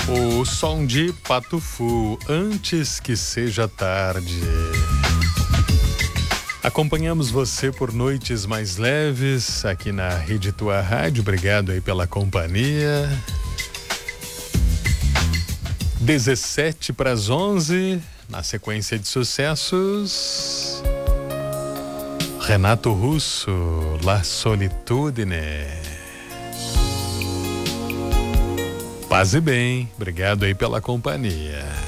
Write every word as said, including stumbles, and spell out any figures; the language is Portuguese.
O som de Pato Fu, Antes que Seja Tarde. Acompanhamos você por noites mais leves aqui na Rede Tua Rádio. Obrigado aí pela companhia. dezessete para as onze, na sequência de sucessos, Renato Russo, La Solitudine. Paz e bem, obrigado aí pela companhia.